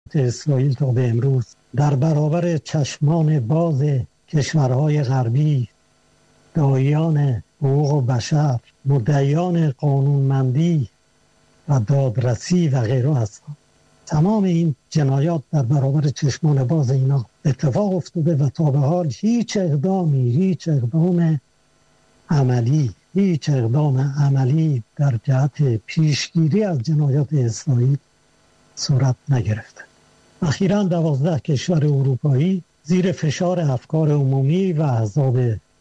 اسرائیل تا به امروز در برابر چشمان باز کشورهای غربی، داعیان حقوق بشر، مدعیان قانونمندی و دادرسی و غیره هستند. تمام این جنایات در برابر چشمان باز اینا اتفاق افتاده و تا به حال هیچ اقدام عملی در جهت پیشگیری از جنایات اسرائیل صورت نگرفته. اخیراً 12 کشور اروپایی زیر فشار افکار عمومی و احزاب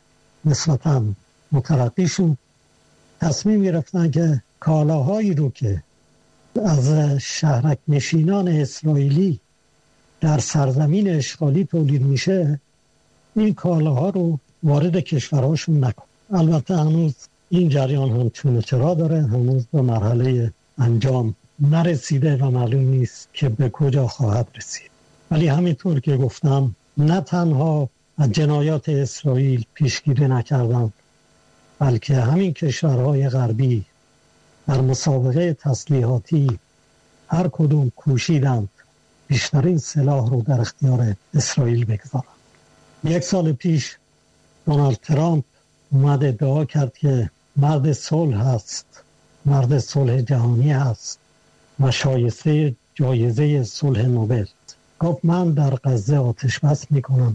نسبتاً مترقیشون تصمیم گرفتن که کالاهایی رو که از شهرک نشینان اسرائیلی در سرزمین اشغالی تولید میشه، این کالاها رو وارد کشورهاشون نکن. البته هنوز این جریان هم چونه چرا داره، هنوز به مرحله انجام نرسیده و معلوم نیست که به کجا خواهد رسید. ولی همینطور که گفتم، نه تنها از جنایات اسرائیل پیشگیری نکردن، بلکه همین کشورهای غربی در مسابقه تسلیحاتی هر کدوم کوشیدند بیشترین سلاح رو در اختیار اسرائیل بگذارند. 1 سال پیش دونالد ترامپ اومد ادعا کرد که مرد صلح هست، مرد صلح جهانی هست و شایسته جایزه صلح نوبل. گفت من در غزه آتش بس میکنم.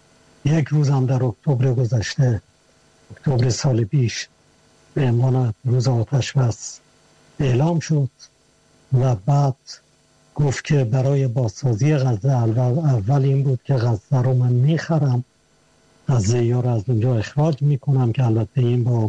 1 روزم در اکتبر گذشته، اکتبر سال پیش، به عنوان روز آتش بس اعلام شد و بعد گفت که برای بازسازی غزه اول این بود که غزه رو من میخرم، غزه ها رو از اونجا اخراج میکنم، که البته این با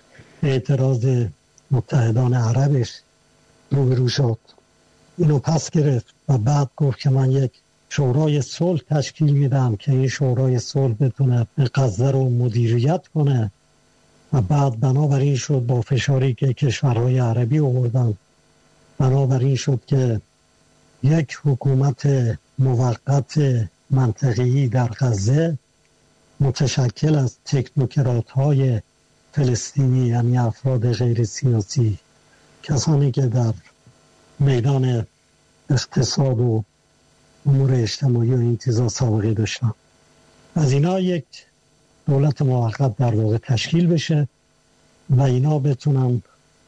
اعتراض متحدان عربش روبرو شد. اینو پس گرفت و بعد گفت که من یک شورای صلح تشکیل میدم که این شورای صلح بتونه غزه رو مدیریت کنه و بعد بنابراین شد با فشاری که کشورهای عربی آوردن، بنابراین شد که یک حکومت موقت منطقه‌ای در غزه متشکل از تکنوکرات‌های فلسطینی، یعنی افراد غیر سیاسی، کسانی که در میدان اقتصاد و امور اجتماعی و این چیزا سابقه داشتن، از اینا یک دولت موقت در واقع تشکیل بشه و اینا بتونن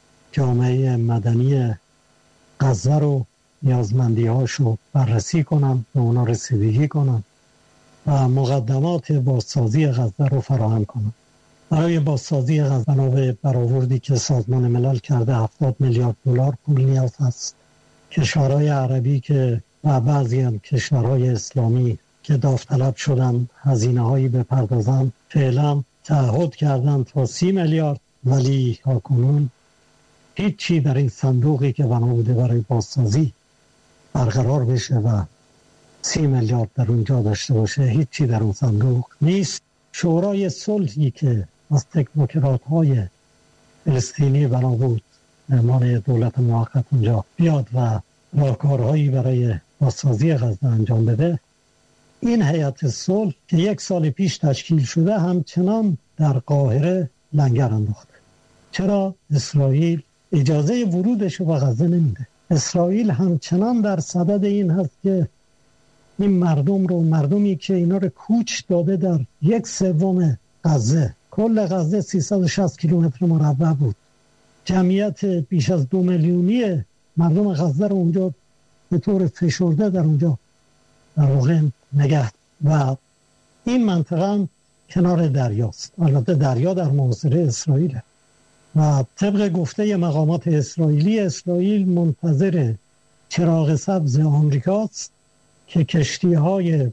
جامعه مدنی غزه رو نیازمندی‌هاشو بررسی کنن، به اونا رسیدگی کنن و مقدمات بازسازی غزه رو فراهم کنن. برای بازسازی غزه بنا به برآوردی که سازمان ملل کرده 70 میلیارد دلار پول نیاز هست. کشورهای عربی که و بعضی هم کشورهای اسلامی که داوطلب شدن هزینه‌هایی بپردازن، فعلا تعهد کردن تا 30 میلیارد، ولی تاکنون هیچی در این صندوقی که بنا بوده برای بازسازی برقرار بشه و 30 میلیارد در اونجا داشته باشه، هیچی در اون صندوق نیست. شورای صلحی که از تکنوکرات‌های فلسطینی بنا بود عنوان دولت موقت اونجا بیاد و راهکارهایی برای بازسازی غزه انجام بده، این هیئت صلح که 1 سال پیش تشکیل شده همچنان در قاهره لنگر انداخته. چرا؟ اسرائیل اجازه ورودش رو به غزه نمیده. اسرائیل همچنان در صدد این هست که این مردمی که اینا رو کوچ داده در 1/3 غزه، کل غزه 360 کیلومتر مربع بود، جمعیت بیش از 2 میلیونی مردم غزه رو اونجا به طور فشرده در اونجا در واقع نگه و این منطقه کنار دریاست. البته دریا در محاصره اسرائیله و طبق گفته مقامات اسرائیلی، اسرائیل منتظر چراغ سبز آمریکاست که کشتی‌های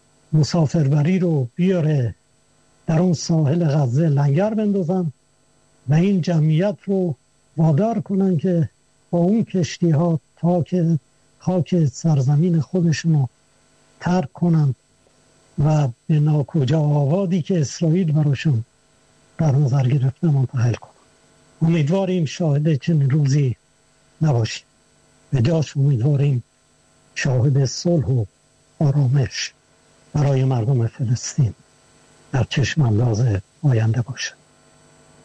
مسافربری رو بیاره در اون ساحل غزه لنگر بندازن و این جمعیت رو وادار کنن که با اون کشتی‌ها خاک سرزمین خودشون رو ترک کنن و به ناکجا آبادی که اسرائیل براشون در نظر گرفته منتقل کنن. امیدواریم شاهد چنین روزی نباشیم، به جاش امیدواریم شاهد صلح و آرامش برای مردم فلسطین در چشم انداز آینده باشه.